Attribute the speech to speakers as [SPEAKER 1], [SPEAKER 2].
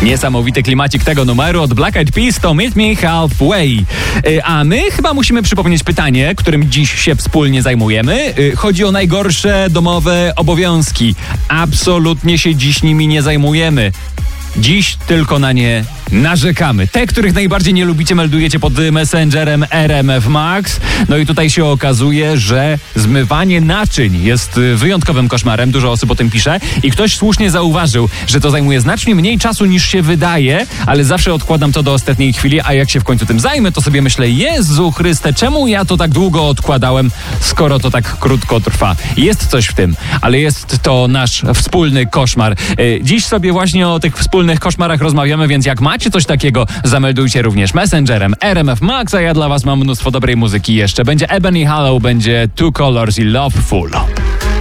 [SPEAKER 1] Niesamowity klimacik tego numeru od Black Eyed Peas to Meet Me Halfway. A my chyba musimy przypomnieć pytanie, którym dziś się wspólnie zajmujemy. Chodzi o najgorsze domowe obowiązki. Absolutnie się dziś nimi nie zajmujemy. Dziś tylko na nie narzekamy. Te, których najbardziej nie lubicie, meldujecie pod Messengerem RMF Max. No i tutaj się okazuje, że zmywanie naczyń jest wyjątkowym koszmarem. Dużo osób o tym pisze. I ktoś słusznie zauważył, że to zajmuje znacznie mniej czasu niż się wydaje, ale zawsze odkładam to do ostatniej chwili, a jak się w końcu tym zajmę, to sobie myślę, Jezu Chryste, czemu ja to tak długo odkładałem, skoro to tak krótko trwa. Jest coś w tym, ale jest to nasz wspólny koszmar. Dziś sobie właśnie o tych wspólnych koszmarach rozmawiamy, więc jak macie coś takiego, zameldujcie również Messengerem RMF Max, a ja dla was mam mnóstwo dobrej muzyki jeszcze. Będzie Ebony Hallow, będzie Two Colors i Loveful.